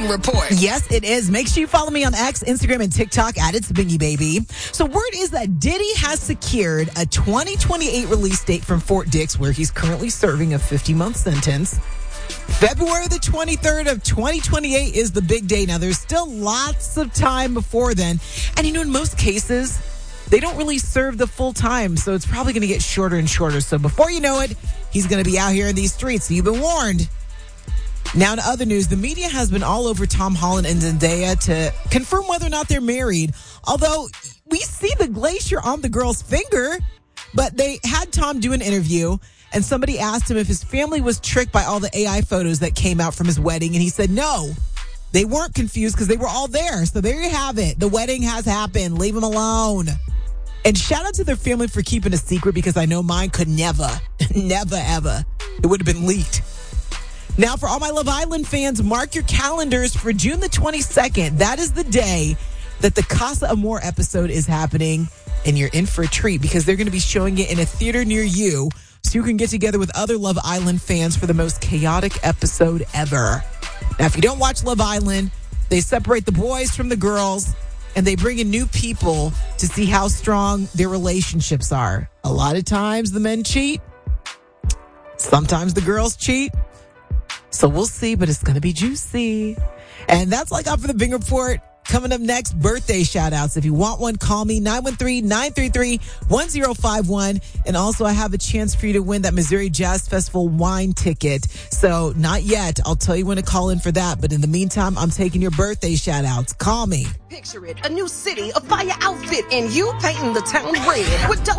Bing Report. Yes, it is. Make sure you follow me on X, Instagram, and TikTok at It's Bingy Baby. So word is that Diddy has secured a 2028 release date from Fort Dix, where he's currently serving a 50-month sentence. February the 23rd of 2028 is the big day. Now, there's still lots of time before then. And, in most cases, they don't really serve the full time. So it's probably going to get shorter and shorter. So before you know it, he's going to be out here in these streets. So you've been warned. Now, in other news, the media has been all over Tom Holland and Zendaya to confirm whether or not they're married. Although we see the glacier on the girl's finger, but they had Tom do an interview. And somebody asked him if his family was tricked by all the AI photos that came out from his wedding. And he said, no, they weren't confused because they were all there. So there you have it. The wedding has happened. Leave them alone. And shout out to their family for keeping a secret, because I know mine could never, ever. It would have been leaked. Now, for all my Love Island fans, mark your calendars for June the 22nd. That is the day that the Casa Amor episode is happening. And you're in for a treat, because they're going to be showing it in a theater near you, so you can get together with other Love Island fans for the most chaotic episode ever. Now, if you don't watch Love Island, they separate the boys from the girls, and they bring in new people to see how strong their relationships are. A lot of times the men cheat. Sometimes the girls cheat. So we'll see, but it's going to be juicy. And that's all I got for the Bing Report. Coming up next, birthday shout-outs. If you want one, call me, 913-933-1051. And also, I have a chance for you to win that Missouri Jazz Festival wine ticket. So, not yet. I'll tell you when to call in for that. But in the meantime, I'm taking your birthday shout-outs. Call me. Picture it, a new city, a fire outfit, and you painting the town red. With